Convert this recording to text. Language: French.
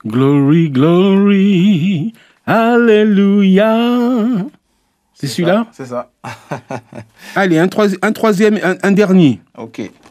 Glory, glory, alléluia. C'est celui-là? C'est ça. Allez, un troisième, un dernier. Ok.